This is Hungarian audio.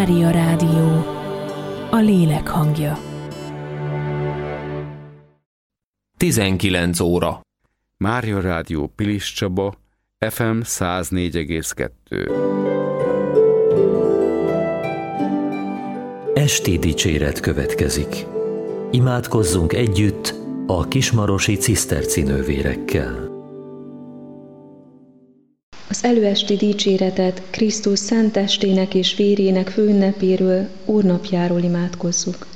Mária Rádió, a lélek hangja. 19 óra. Mária Rádió Pilis Csaba, FM 104,2. Esti dicséret következik. Imádkozzunk együtt a kismarosi cisztercinővérekkel. Az előesti dicséretet Krisztus szent testének és vérének főünnepéről, Úrnapjáról imádkozzuk.